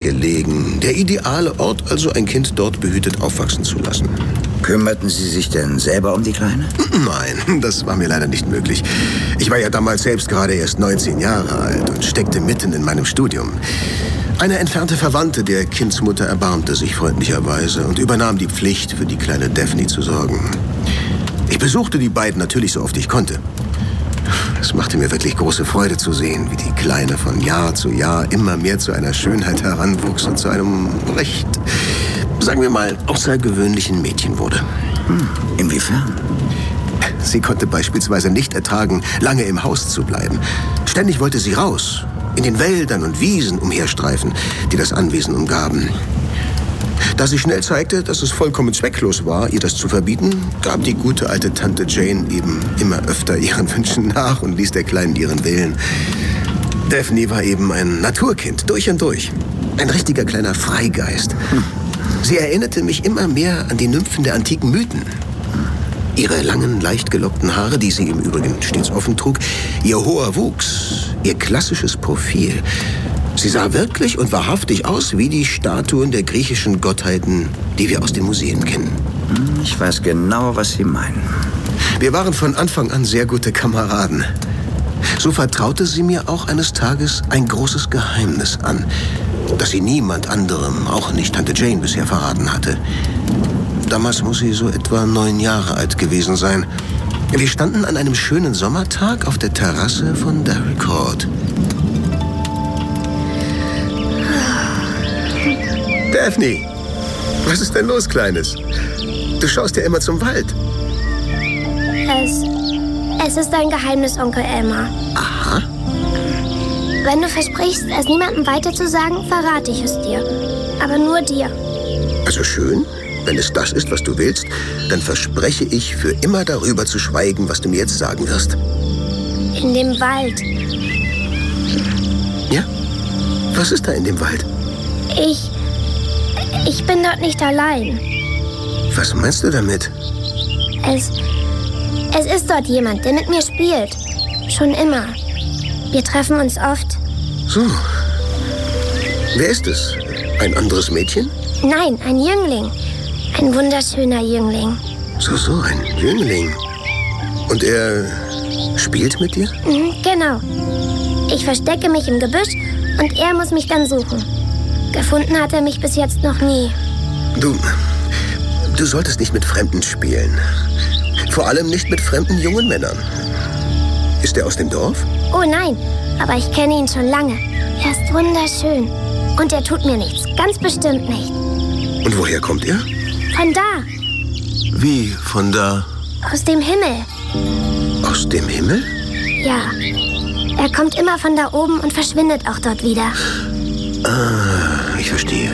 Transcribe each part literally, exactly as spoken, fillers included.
gelegen. Der ideale Ort, also ein Kind dort behütet aufwachsen zu lassen. Kümmerten Sie sich denn selber um die Kleine? Nein, das war mir leider nicht möglich. Ich war ja damals selbst gerade erst neunzehn Jahre alt und steckte mitten in meinem Studium. Eine entfernte Verwandte der Kindsmutter erbarmte sich freundlicherweise und übernahm die Pflicht, für die kleine Daphne zu sorgen. Ich besuchte die beiden natürlich so oft ich konnte. Es machte mir wirklich große Freude zu sehen, wie die Kleine von Jahr zu Jahr immer mehr zu einer Schönheit heranwuchs und zu einem recht, sagen wir mal, außergewöhnlichen Mädchen wurde. Hm, inwiefern? Sie konnte beispielsweise nicht ertragen, lange im Haus zu bleiben. Ständig wollte sie raus, in den Wäldern und Wiesen umherstreifen, die das Anwesen umgaben. Da sie schnell zeigte, dass es vollkommen zwecklos war, ihr das zu verbieten, gab die gute alte Tante Jane eben immer öfter ihren Wünschen nach und ließ der Kleinen ihren Willen. Daphne war eben ein Naturkind, durch und durch. Ein richtiger kleiner Freigeist. Sie erinnerte mich immer mehr an die Nymphen der antiken Mythen. Ihre langen, leicht gelockten Haare, die sie im Übrigen stets offen trug, ihr hoher Wuchs, ihr klassisches Profil. Sie sah wirklich und wahrhaftig aus wie die Statuen der griechischen Gottheiten, die wir aus den Museen kennen. Ich weiß genau, was Sie meinen. Wir waren von Anfang an sehr gute Kameraden. So vertraute sie mir auch eines Tages ein großes Geheimnis an, das sie niemand anderem, auch nicht Tante Jane, bisher verraten hatte. Damals muss sie so etwa neun Jahre alt gewesen sein. Wir standen an einem schönen Sommertag auf der Terrasse von Darrell Court. Daphne, was ist denn los, Kleines? Du schaust ja immer zum Wald. Es, es ist ein Geheimnis, Onkel Elmer. Aha. Wenn du versprichst, es niemandem weiter zu sagen, verrate ich es dir. Aber nur dir. Also schön. Wenn es das ist, was du willst, dann verspreche ich, für immer darüber zu schweigen, was du mir jetzt sagen wirst. In dem Wald. Ja? Was ist da in dem Wald? Ich... Ich bin dort nicht allein. Was meinst du damit? Es... Es ist dort jemand, der mit mir spielt. Schon immer. Wir treffen uns oft. So. Wer ist es? Ein anderes Mädchen? Nein, ein Jüngling. Ein wunderschöner Jüngling. So, so, ein Jüngling. Und er spielt mit dir? Mhm, genau. Ich verstecke mich im Gebüsch und er muss mich dann suchen. Gefunden hat er mich bis jetzt noch nie. Du, du solltest nicht mit Fremden spielen. Vor allem nicht mit fremden jungen Männern. Ist er aus dem Dorf? Oh nein, aber ich kenne ihn schon lange. Er ist wunderschön. Und er tut mir nichts, ganz bestimmt nicht. Und woher kommt er? Von da. Wie, von da? Aus dem Himmel. Aus dem Himmel? Ja. Er kommt immer von da oben und verschwindet auch dort wieder. Ah, ich verstehe.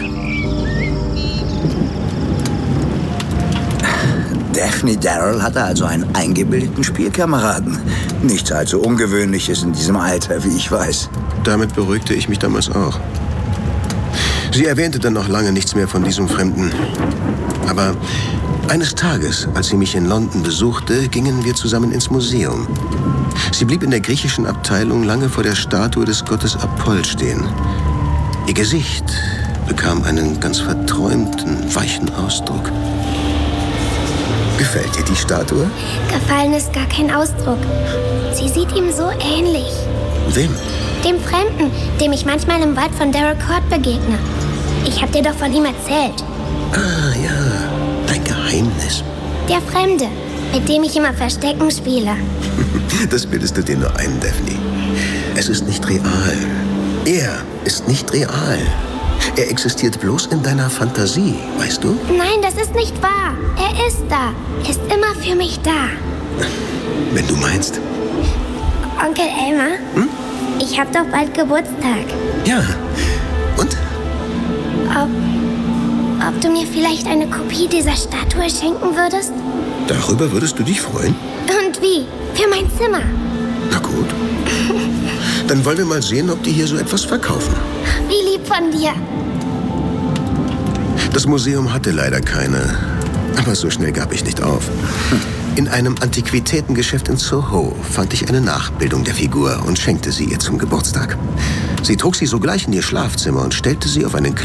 Daphne Darrell hatte also einen eingebildeten Spielkameraden. Nichts allzu Ungewöhnliches in diesem Alter, wie ich weiß. Damit beruhigte ich mich damals auch. Sie erwähnte dann noch lange nichts mehr von diesem Fremden. Aber eines Tages, als sie mich in London besuchte, gingen wir zusammen ins Museum. Sie blieb in der griechischen Abteilung lange vor der Statue des Gottes Apoll stehen. Ihr Gesicht bekam einen ganz verträumten, weichen Ausdruck. Gefällt dir die Statue? Gefallen ist gar kein Ausdruck. Sie sieht ihm so ähnlich. Wem? Dem Fremden, dem ich manchmal im Wald von Darrell Court begegne. Ich hab dir doch von ihm erzählt. Ah, ja. Dein Geheimnis. Der Fremde, mit dem ich immer Verstecken spiele. Das bildest du dir nur ein, Daphne. Es ist nicht real. Er ist nicht real. Er existiert bloß in deiner Fantasie, weißt du? Nein, das ist nicht wahr. Er ist da. Er ist immer für mich da. Wenn du meinst. Onkel Elmer? Hm? Ich hab doch bald Geburtstag. Ja. Und? Ob, ob du mir vielleicht eine Kopie dieser Statue schenken würdest? Darüber würdest du dich freuen? Und wie? Für mein Zimmer. Na gut. Dann wollen wir mal sehen, ob die hier so etwas verkaufen. Wie lieb von dir. Das Museum hatte leider keine. Aber so schnell gab ich nicht auf. In einem Antiquitätengeschäft in Soho fand ich eine Nachbildung der Figur und schenkte sie ihr zum Geburtstag. Sie trug sie sogleich in ihr Schlafzimmer und stellte sie auf einen